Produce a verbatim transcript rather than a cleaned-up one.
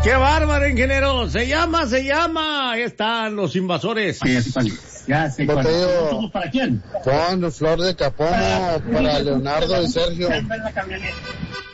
¡Qué bárbaro, ingeniero! Se llama, se llama. Ahí están los invasores. Ya sé cuál. Boteo, ¿Para quién? Juan, Flor de Capomo, para Leonardo y Sergio.